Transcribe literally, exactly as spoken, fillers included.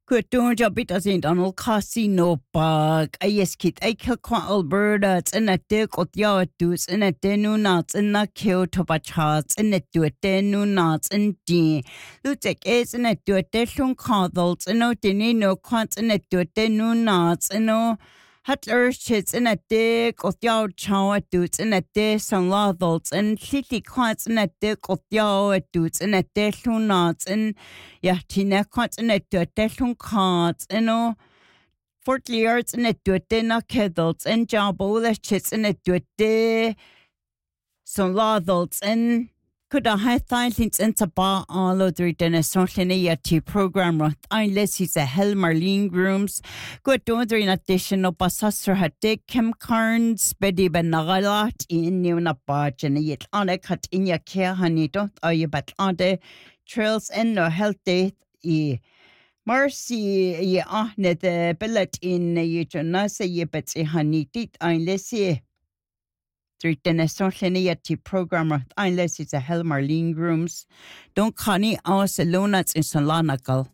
Kutun jabit as in Donald Casino bug. Ayeskit Aikilqua Alberta, and a dick of yatus, and a denu nuts, and a kill tobachats, and a do a denu nuts, and D. Lutek is and a do a deshun coddles, and no denino quants, and a do a denu nuts, and no. Hatler shits in a dick of yaw chow dudes in a dish on lathals and shitty quants in a dick of yaw dudes in a dish on nuts and yatina quants in a dish on cards and oh forty yards in a dinner kettles and jabble shits in a duty some lathals and could I have things in the bar all over the social T program right unless he's a hell Marlene Grooms. Good order in addition of Bassasser had Dick Kim Carnes, Betty Benagalat in New Napach and yet on a cut in your care, honey, don't are you but on the trails and no healthy e. Mercy ye ah ne the billet in you to say ye bet honey did unless ye. Through the national T program unless it's a hell Marlene Grooms. Don't Connie our Salonas in Solanagal.